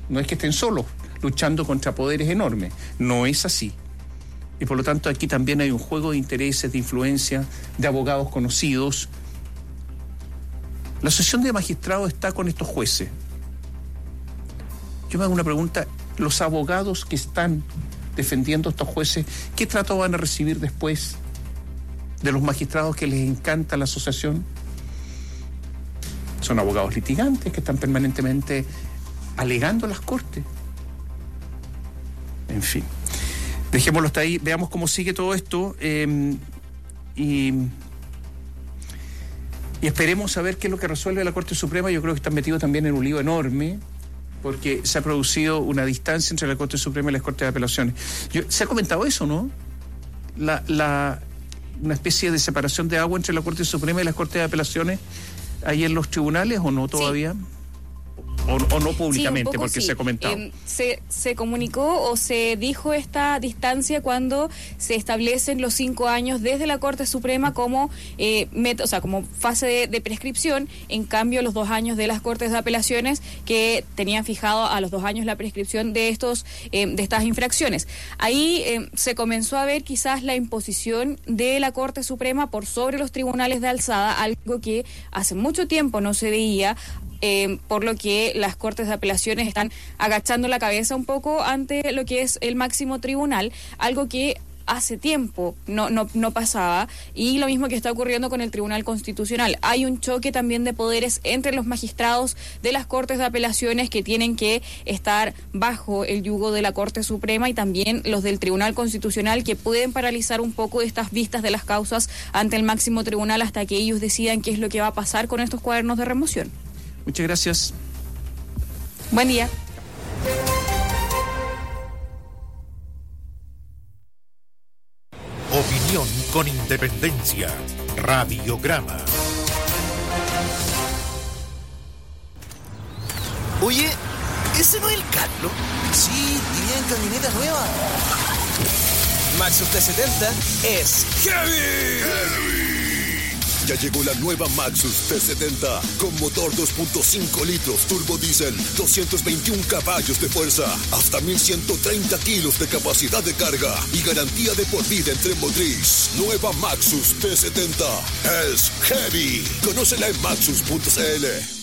no es que estén solos luchando contra poderes enormes, no es así. Y por lo tanto aquí también hay un juego de intereses, de influencia, de abogados conocidos. La Asociación de Magistrados está con estos jueces. Yo me hago una pregunta, los abogados que están defendiendo a estos jueces, ¿qué trato van a recibir después de los magistrados que les encanta la asociación? Son abogados litigantes que están permanentemente alegando a las cortes. En fin, dejémoslo hasta ahí, veamos cómo sigue todo esto y esperemos saber qué es lo que resuelve la Corte Suprema. Yo creo que están metidos también en un lío enorme, porque se ha producido una distancia entre la Corte Suprema y las Cortes de Apelaciones. Se ha comentado eso, ¿no? Una especie de separación de agua entre la Corte Suprema y las Cortes de Apelaciones ahí en los tribunales, ¿o no todavía? Sí. O no públicamente, sí, porque sí. Se ha comentado. Se comunicó o se dijo esta distancia cuando se establecen los 5 años desde la Corte Suprema como como fase de prescripción. En cambio, los 2 años de las Cortes de Apelaciones, que tenían fijado a los 2 años la prescripción de estas infracciones. Ahí se comenzó a ver quizás la imposición de la Corte Suprema por sobre los tribunales de alzada, algo que hace mucho tiempo no se veía. Por lo que las Cortes de Apelaciones están agachando la cabeza un poco ante lo que es el máximo tribunal, algo que hace tiempo no pasaba, y lo mismo que está ocurriendo con el Tribunal Constitucional. Hay un choque también de poderes entre los magistrados de las Cortes de Apelaciones, que tienen que estar bajo el yugo de la Corte Suprema, y también los del Tribunal Constitucional, que pueden paralizar un poco estas vistas de las causas ante el máximo tribunal hasta que ellos decidan qué es lo que va a pasar con estos cuadernos de remoción. Muchas gracias. Buen día. Opinión con independencia. Radiograma. Oye, ¿ese no es el Carlos? Sí, iría en camioneta nueva. Maxus T70 es Heavy. Ya llegó la nueva Maxus T70 con motor 2.5 litros turbo diésel, 221 caballos de fuerza, hasta 1130 kilos de capacidad de carga y garantía de por vida en tren motriz. Nueva Maxus T70 es Heavy. Conócela en maxus.cl.